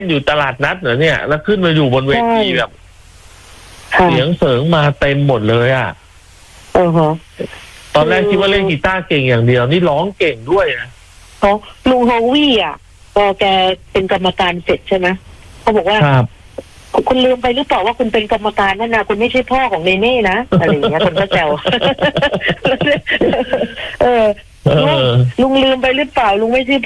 อยู่ตลาดนัดเหรอเนี่ยแล้วขึ้นมาอยู่บนเวทีแบบค่ะเสียงเสริงมาเต็มหมดเลยอ่ะฮะตอนแรกคิดว่าเล่นกีตาร์เก่งอย่างเดียวนี่ร้องเก่งด้วยนะเพราะลุงโฮวี่อ่ะพอแกเป็นกรรมการเสร็จใช่ไหมเขาบอกว่าครับคุณลืมไปหรือเปล่าว่าคุณเป็นกรรมการนั่นนะคุณไม่ใช่พ่อของเนเน่นะอะไรอย่างเงี้ยคนก็แซว ลุงลืมไปหรือเปล่าลุงไม่ใช่